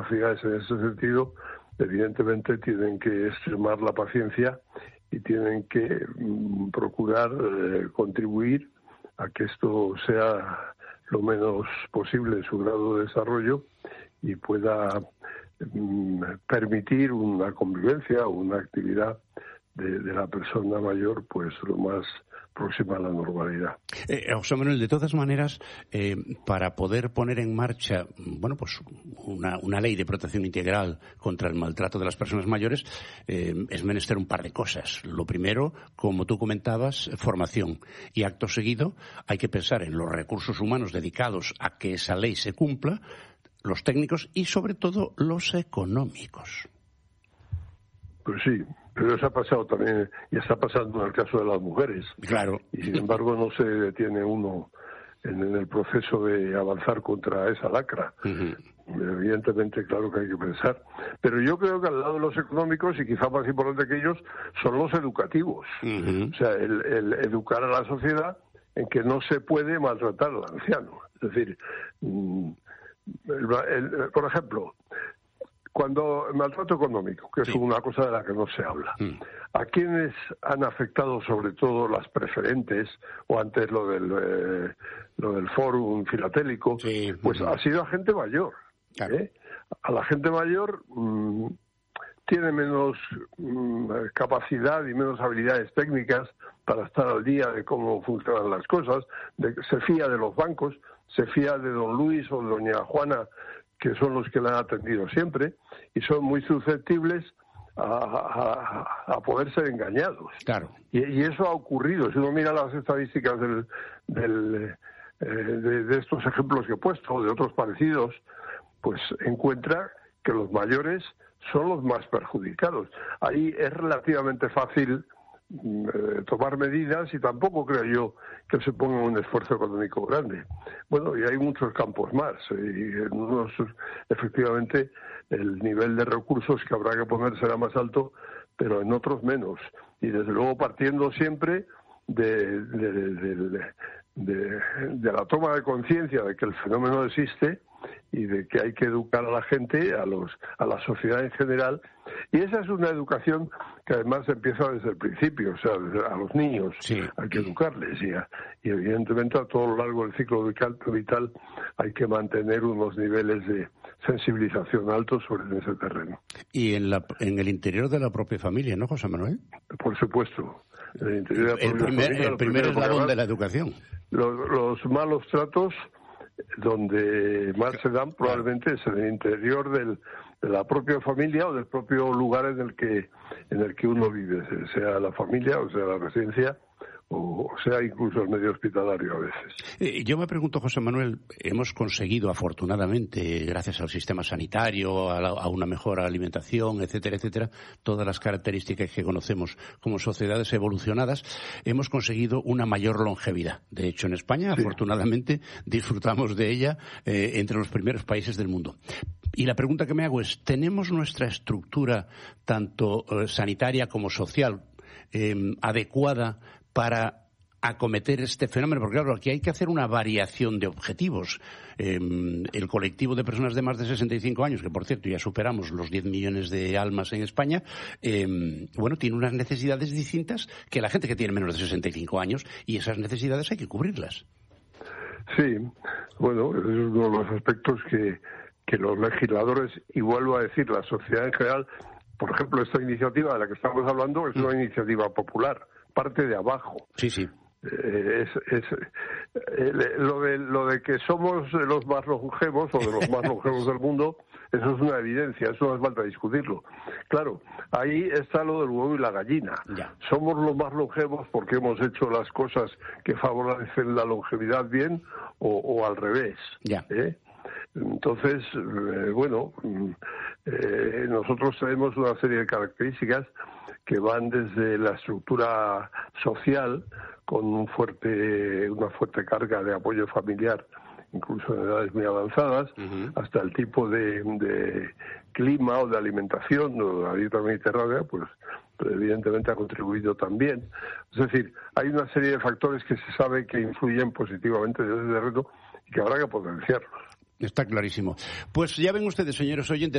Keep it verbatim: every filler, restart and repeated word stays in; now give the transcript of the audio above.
sociedades en ese sentido, evidentemente tienen que extremar la paciencia y tienen que mm, procurar eh, contribuir a que esto sea lo menos posible en su grado de desarrollo y pueda mm, permitir una convivencia o una actividad de, de la persona mayor pues lo más próxima a la normalidad. Eh, José Manuel, de todas maneras, eh, para poder poner en marcha, bueno, pues una, una ley de protección integral contra el maltrato de las personas mayores, eh, es menester un par de cosas. Lo primero, como tú comentabas, formación. Y acto seguido, hay que pensar en los recursos humanos dedicados a que esa ley se cumpla, los técnicos y, sobre todo, los económicos. Pues sí, pero eso ha pasado también, y está pasando en el caso de las mujeres. Claro. Y sin embargo no se detiene uno en, en el proceso de avanzar contra esa lacra. Uh-huh. Evidentemente, claro que hay que pensar. Pero yo creo que al lado de los económicos, y quizá más importante que ellos, son los educativos. Uh-huh. O sea, el, el educar a la sociedad en que no se puede maltratar al anciano. Es decir, el, el, por ejemplo, cuando el maltrato económico, que sí. es una cosa de la que no se habla, mm. ¿a quiénes han afectado sobre todo las preferentes o antes lo del eh, lo del fórum filatélico? Sí. Pues mm. ha sido a gente mayor. Claro. ¿eh? A la gente mayor mmm, tiene menos mmm, capacidad y menos habilidades técnicas para estar al día de cómo funcionan las cosas, de, se fía de los bancos, se fía de don Luis o de doña Juana, que son los que la han atendido siempre, y son muy susceptibles a, a, a poder ser engañados. Claro. Y, y eso ha ocurrido. Si uno mira las estadísticas del, del, eh, de, de estos ejemplos que he puesto, de otros parecidos, pues encuentra que los mayores son los más perjudicados. Ahí es relativamente fácil eh, tomar medidas y tampoco creo yo que se ponga un esfuerzo económico grande. Bueno, y hay muchos campos más, y en unos, efectivamente, el nivel de recursos que habrá que poner será más alto, pero en otros menos. Y desde luego partiendo siempre de, de, de, de, de, de la toma de conciencia de que el fenómeno existe y de que hay que educar a la gente, a los a la sociedad en general, y esa es una educación que además empieza desde el principio, o sea, desde a los niños sí. hay que educarles y, a, y evidentemente a todo lo largo del ciclo vital, vital hay que mantener unos niveles de sensibilización altos sobre ese terreno. Y en la en el interior de la propia familia, ¿no, José Manuel? Por supuesto. En el interior de la el, primer, familia, el primer eslabón de la educación. Los, los malos tratos donde más se dan probablemente es en el interior del, de la propia familia o del propio lugar en el que en el que uno vive, sea la familia o sea la residencia o sea incluso el medio hospitalario a veces. Eh, yo me pregunto, José Manuel, hemos conseguido afortunadamente, gracias al sistema sanitario, a, la, a una mejor alimentación, etcétera, etcétera, todas las características que conocemos como sociedades evolucionadas, hemos conseguido una mayor longevidad. De hecho, en España, sí. afortunadamente, disfrutamos de ella eh, entre los primeros países del mundo. Y la pregunta que me hago es, ¿tenemos nuestra estructura, tanto eh, sanitaria como social, eh, adecuada para acometer este fenómeno? Porque claro, aquí hay que hacer una variación de objetivos. Eh, el colectivo de personas de más de sesenta y cinco años, que por cierto ya superamos los diez millones de almas en España, eh, bueno, tiene unas necesidades distintas que la gente que tiene menos de sesenta y cinco años, y esas necesidades hay que cubrirlas. Sí, bueno, es uno de los aspectos que, que los legisladores, y vuelvo a decir, la sociedad en general, por ejemplo, esta iniciativa de la que estamos hablando es una mm. iniciativa popular, parte de abajo. Sí, sí. Eh, es, es eh, lo de lo de que somos los más longevos o de los más longevos del mundo, eso es una evidencia, eso no hace falta discutirlo. Claro, ahí está lo del huevo y la gallina. Ya. Somos los más longevos porque hemos hecho las cosas que favorecen la longevidad bien o, o al revés. Ya. ¿eh? Entonces, eh, bueno, eh, nosotros tenemos una serie de características que van desde la estructura social, con un fuerte, una fuerte carga de apoyo familiar, incluso en edades muy avanzadas, uh-huh. hasta el tipo de, de clima o de alimentación, o de la dieta mediterránea, pues evidentemente ha contribuido también. Es decir, hay una serie de factores que se sabe que influyen positivamente desde ese terreno y que habrá que potenciarlos. Está clarísimo. Pues ya ven ustedes, señores oyentes,